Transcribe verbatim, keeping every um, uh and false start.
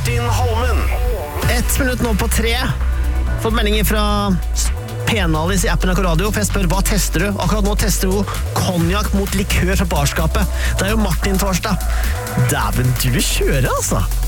Martin Holmen. Ett minutt nå på tre. Fått meldinger fra Penalis i appen Akko Radio, for jeg spør, hva tester du? Akkurat nå tester hun konjak mot likør fra barskapet. Det er jo Martin torsdag. Dæven, du vil kjøre, altså.